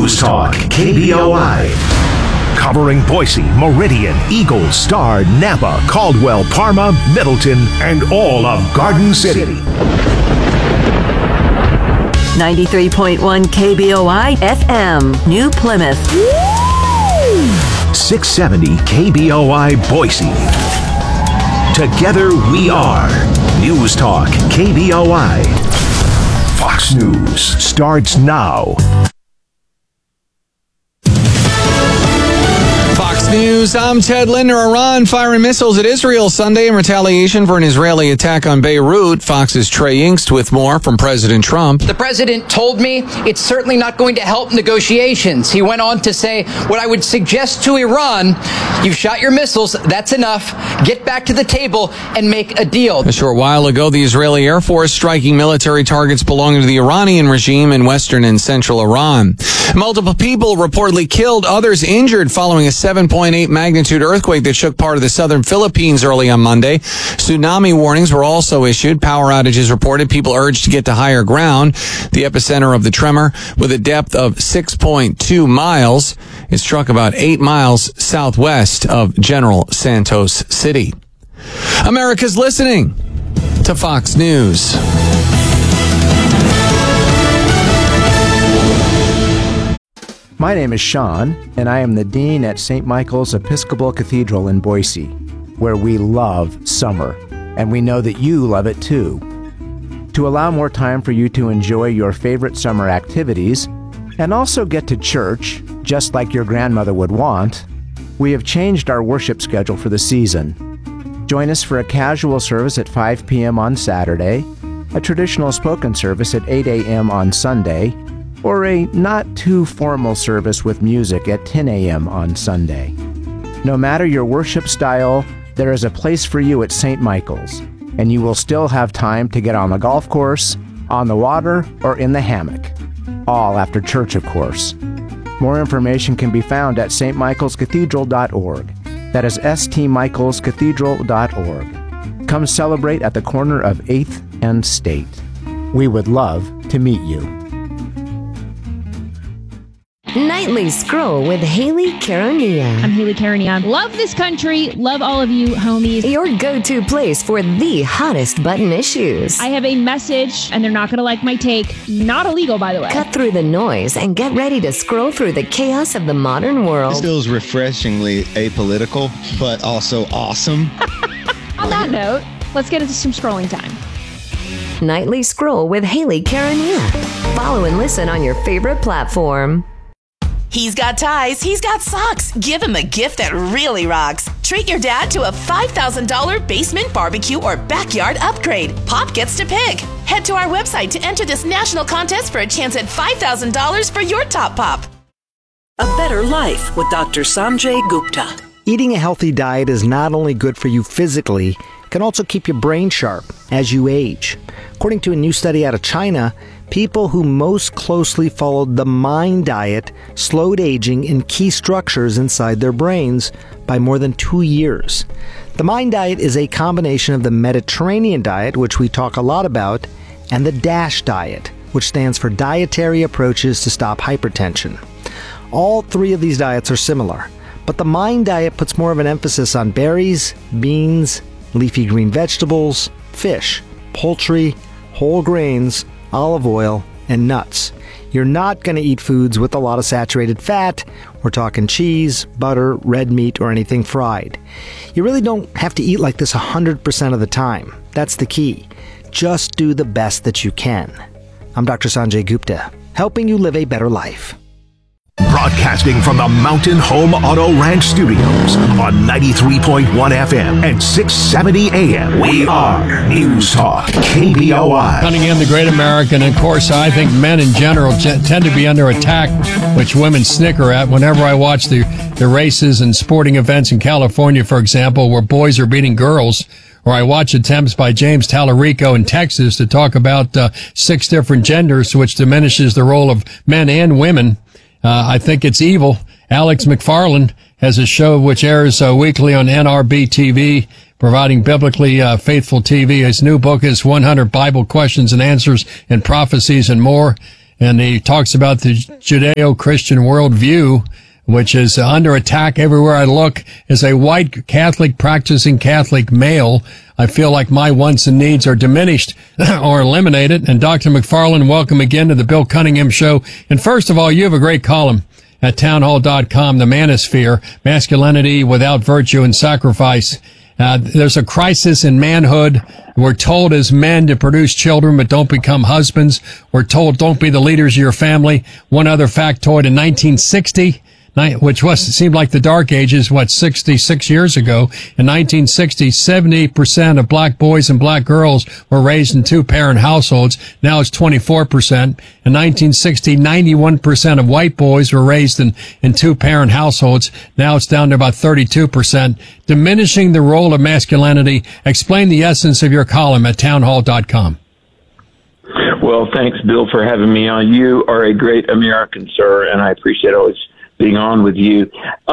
News Talk KBOI. Covering Boise, Meridian, Eagle, Star, Napa, Caldwell, Parma, Middleton, and all of Garden City. 93.1 KBOI FM, New Plymouth. 670 KBOI Boise. Together we are News Talk KBOI. Fox News starts now. Fox News, I'm Ted Linder. Iran firing missiles at Israel Sunday in retaliation for an Israeli attack on Beirut. Fox's Trey Yingst with more from President Trump. The president told me it's certainly not going to help negotiations. He went on to say, what I would suggest to Iran, you've shot your missiles, that's enough. Get back to the table and make a deal. A short while ago, the Israeli Air Force striking military targets belonging to the Iranian regime in western and central Iran. Multiple people reportedly killed, others injured following a 7.8 magnitude earthquake that shook part of the southern Philippines early on Monday. Tsunami warnings were also issued. Power outages reported. People urged to get to higher ground. The epicenter of the tremor, with a depth of 6.2 miles, it struck about 8 miles southwest of General Santos City. America's listening to Fox News. My name is Sean, and I am the Dean at St. Michael's Episcopal Cathedral in Boise, where we love summer, and we know that you love it too. To allow more time for you to enjoy your favorite summer activities, and also get to church, just like your grandmother would want, we have changed our worship schedule for the season. Join us for a casual service at 5 p.m. on Saturday, a traditional spoken service at 8 a.m. on Sunday, or a not-too-formal service with music at 10 a.m. on Sunday. No matter your worship style, there is a place for you at St. Michael's, and you will still have time to get on the golf course, on the water, or in the hammock. All after church, of course. More information can be found at stmichaelscathedral.org. That is stmichaelscathedral.org. Come celebrate at the corner of 8th and State. We would love to meet you. Nightly Scroll with Haley Caronia. I'm Haley Caronia. Love this country. Love all of you, homies. Your go-to place for the hottest button issues. I have a message, and they're not going to like my take. Not illegal, by the way. Cut through the noise and get ready to scroll through the chaos of the modern world. This feels refreshingly apolitical, but also awesome. On that note, let's get into some scrolling time. Nightly Scroll with Haley Caronia. Follow and listen on your favorite platform. He's got ties, he's got socks. Give him a gift that really rocks. Treat your dad to a $5,000 basement barbecue or backyard upgrade. Pop gets to pick. Head to our website to enter this national contest for a chance at $5,000 for your top pop. A Better Life with Dr. Sanjay Gupta. Eating a healthy diet is not only good for you physically, it can also keep your brain sharp as you age. According to a new study out of China, people who most closely followed the MIND diet slowed aging in key structures inside their brains by more than 2 years. The MIND diet is a combination of the Mediterranean diet, which we talk a lot about, and the DASH diet, which stands for Dietary Approaches to Stop Hypertension. All three of these diets are similar, but the MIND diet puts more of an emphasis on berries, beans, leafy green vegetables, fish, poultry, whole grains, olive oil, and nuts. You're not going to eat foods with a lot of saturated fat. We're talking cheese, butter, red meat, or anything fried. You really don't have to eat like this 100% of the time. That's the key. Just do the best that you can. I'm Dr. Sanjay Gupta, helping you live a better life. Broadcasting from the Mountain Home Auto Ranch Studios on 93.1 FM and 670 AM. We are News Talk KBOI. Cutting in the Great American. Of course, I think men in general tend to be under attack, which women snicker at. Whenever I watch the races and sporting events in California, for example, where boys are beating girls, or I watch attempts by James Tallarico in Texas to talk about 6 different genders, which diminishes the role of men and women. I think it's evil. Alex McFarland has a show which airs weekly on NRB TV, providing biblically faithful TV. His new book is 100 Bible Questions and Answers and Prophecies and More. and he talks about the Judeo-Christian worldview, which is under attack everywhere I look. As a white Catholic, practicing Catholic male, I feel like my wants and needs are diminished or eliminated. And Dr. McFarland, welcome again to the Bill Cunningham Show. And first of all, you have a great column at townhall.com, The Manosphere, Masculinity Without Virtue and Sacrifice. There's a crisis in manhood. We're told as men to produce children, but don't become husbands. We're told don't be the leaders of your family. One other factoid, in 1960, which seemed like the dark ages, 66 years ago. In 1960, 70% of black boys and black girls were raised in two-parent households. Now it's 24%. In 1960, 91% of white boys were raised in two-parent households. Now it's down to about 32%. Diminishing the role of masculinity. Explain the essence of your column at townhall.com. Well, thanks, Bill, for having me on. You are a great American, sir, and I appreciate always being on with you.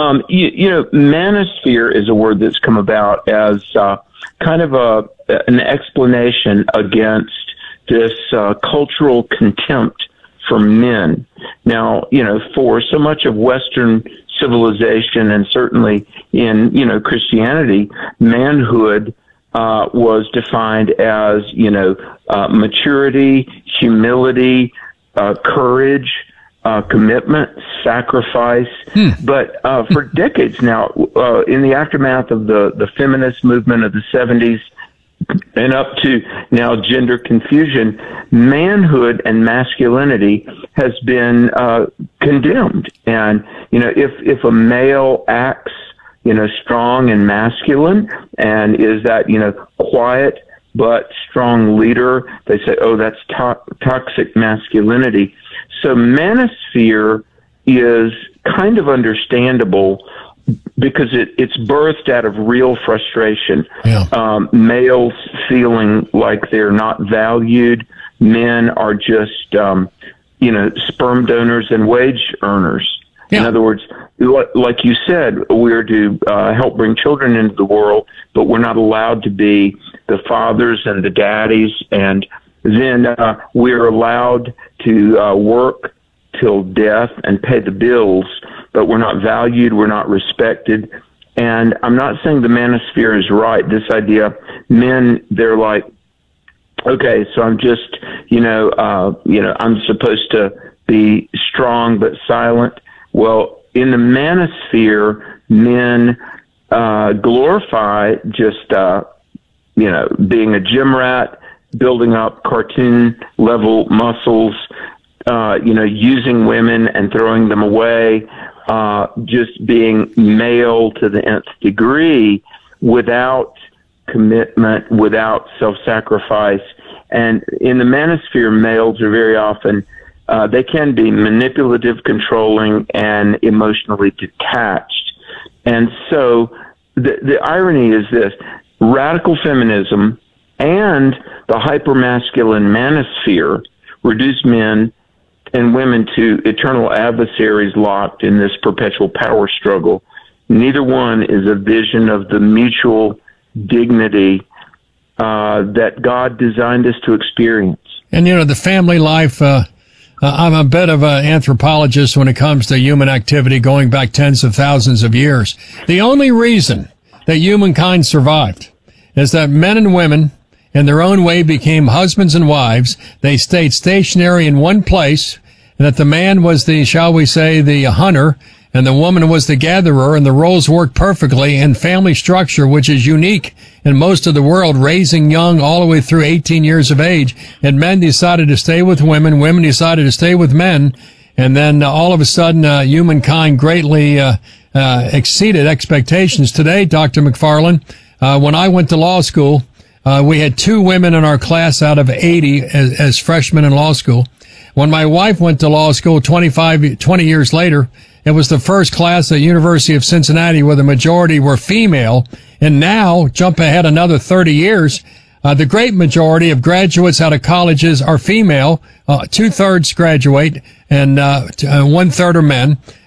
Manosphere is a word that's come about as kind of an explanation against this cultural contempt for men. Now, for so much of Western civilization and certainly in, Christianity, manhood was defined as, maturity, humility, courage, commitment, sacrifice. But for decades now, in the aftermath of the feminist movement of the 70s and up to now gender confusion, manhood and masculinity has been condemned. And, if a male acts, strong and masculine and is that, quiet but strong leader, they say, oh, that's toxic masculinity. So manosphere is kind of understandable because it's birthed out of real frustration. Yeah. Males feeling like they're not valued. Men are just, sperm donors and wage earners. Yeah. In other words, like you said, we're to help bring children into the world, but we're not allowed to be the fathers and the daddies, and then we're allowed to work till death and pay the bills, but we're not valued, we're not respected. And I'm not saying the manosphere is right. This idea, men, they're like, okay, so I'm just, I'm supposed to be strong but silent. Well, in the manosphere, men glorify just, being a gym rat, building up cartoon-level muscles, using women and throwing them away, just being male to the nth degree without commitment, without self-sacrifice. And in the manosphere, males are very often they can be manipulative, controlling, and emotionally detached. And so the irony is this: radical feminism and the hypermasculine manosphere reduce men and women to eternal adversaries locked in this perpetual power struggle. Neither one is a vision of the mutual dignity that God designed us to experience. And, the family life, I'm a bit of an anthropologist when it comes to human activity going back tens of thousands of years. The only reason that humankind survived is that men and women in their own way became husbands and wives. They stayed stationary in one place, and that the man was the, shall we say, the hunter, and the woman was the gatherer, and the roles worked perfectly in family structure, which is unique in most of the world, raising young all the way through 18 years of age. And men decided to stay with women, women decided to stay with men, and then all of a sudden humankind greatly exceeded expectations. Today, Dr. McFarland, when I went to law school, we had 2 women in our class out of 80 as freshmen in law school. When my wife went to law school 20 years later, it was the first class at University of Cincinnati where the majority were female. And now, jump ahead another 30 years, the great majority of graduates out of colleges are female. 2/3 graduate and 1/3 are men.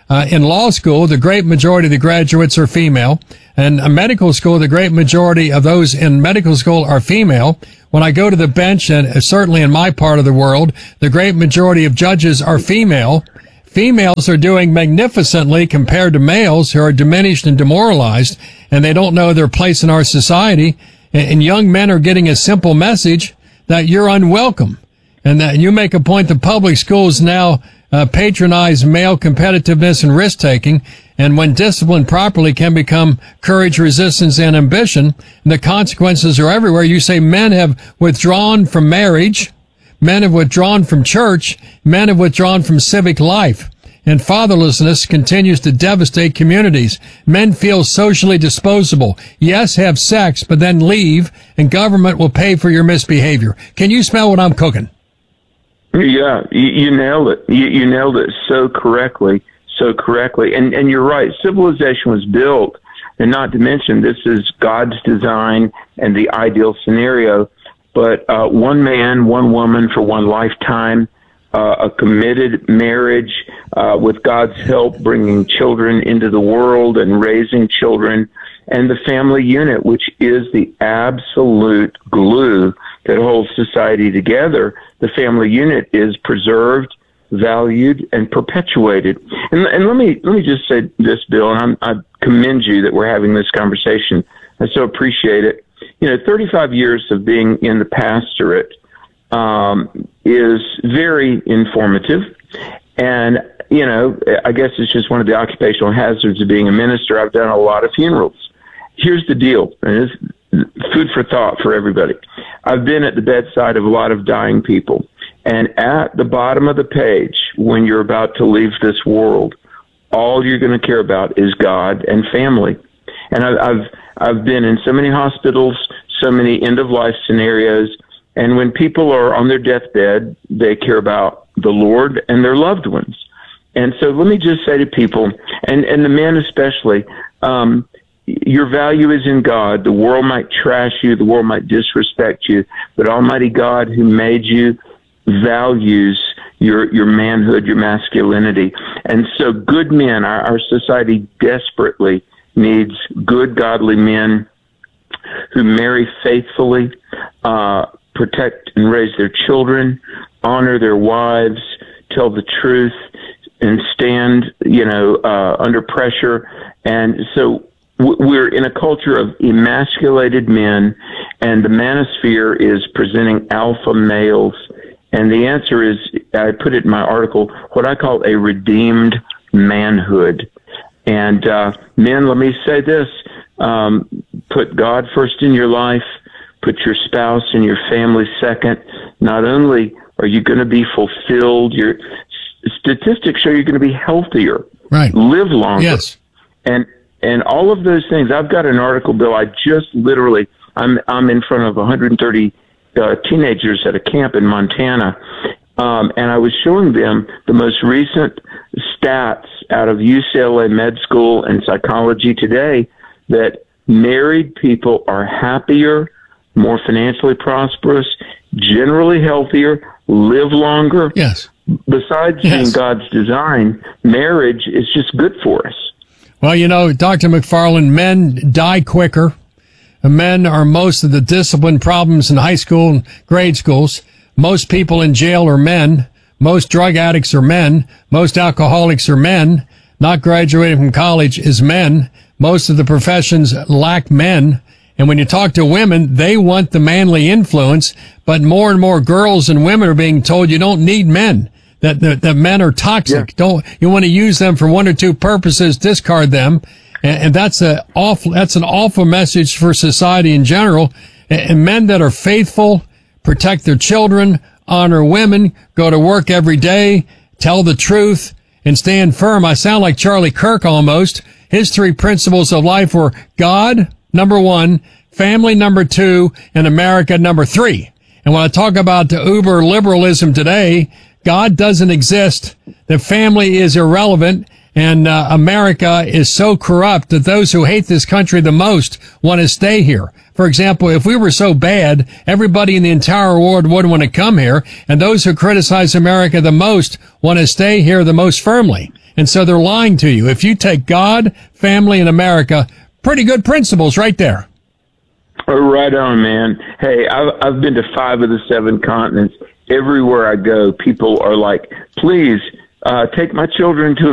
In law school, the great majority of the graduates are female. And medical school, the great majority of those in medical school are female. When I go to the bench, and certainly in my part of the world, the great majority of judges are female. Females are doing magnificently compared to males who are diminished and demoralized, and they don't know their place in our society. And young men are getting a simple message that you're unwelcome, and that you make a point that public schools now patronize male competitiveness and risk-taking, and when disciplined properly can become courage, resistance, and ambition. And the consequences are everywhere. You say men have withdrawn from marriage, men have withdrawn from church, men have withdrawn from civic life, and fatherlessness continues to devastate communities. Men feel socially disposable. Yes, have sex, but then leave, and government will pay for your misbehavior. Can you smell what I'm cooking? Yeah, you nailed it. You nailed it so correctly. And you're right. Civilization was built, and not to mention this is God's design and the ideal scenario. But one man, one woman for one lifetime, a committed marriage with God's help, bringing children into the world and raising children, and the family unit, which is the absolute glue that holds society together. The family unit is preserved, valued, and perpetuated. And let me just say this, Bill, and I commend you that we're having this conversation. I so appreciate it. 35 years of being in the pastorate is very informative. And, I guess it's just one of the occupational hazards of being a minister. I've done a lot of funerals. Here's the deal, and it's food for thought for everybody. I've been at the bedside of a lot of dying people. And at the bottom of the page, when you're about to leave this world, all you're going to care about is God and family. And I've been in so many hospitals, so many end-of-life scenarios, and when people are on their deathbed, they care about the Lord and their loved ones. And so let me just say to people, and the men especially, your value is in God. The world might trash you, the world might disrespect you, but Almighty God who made you values your manhood, your masculinity. And so good men, our society desperately needs good, godly men who marry faithfully, protect and raise their children, honor their wives, tell the truth, and stand, under pressure. And so we're in a culture of emasculated men, and the manosphere is presenting alpha males. And the answer is, I put it in my article, what I call a redeemed manhood. And men, let me say this, put God first in your life, put your spouse and your family second. Not only are you going to be fulfilled, your statistics show you're going to be healthier, right? Live longer. Yes. And all of those things. I've got an article, Bill, I'm in front of 130 teenagers at a camp in Montana, and I was showing them the most recent stats out of UCLA Med School and Psychology Today that married people are happier, more financially prosperous, generally healthier, live longer. Yes. Besides being God's design, marriage is just good for us. Well, Dr. McFarland, men die quicker. Men are most of the discipline problems in high school and grade schools. Most people in jail are men. Most drug addicts are men. Most alcoholics are men. Not graduating from college is men. Most of the professions lack men. And when you talk to women, they want the manly influence, but more and more girls and women are being told you don't need men. That men are toxic. Yeah. You want to use them for one or two purposes, discard them. And that's an awful message for society in general. And men that are faithful, protect their children, honor women, go to work every day, tell the truth, and stand firm. I sound like Charlie Kirk almost. His 3 principles of life were God, number 1, family, number 2, and America, number 3. And when I talk about the uber liberalism today, God doesn't exist. The family is irrelevant. And America is so corrupt that those who hate this country the most want to stay here. For example, if we were so bad, everybody in the entire world wouldn't want to come here. And those who criticize America the most want to stay here the most firmly. And so they're lying to you. If you take God, family, and America, pretty good principles right there. Right on, man. Hey, I've been to 5 of the 7 continents. Everywhere I go, people are like, please take my children to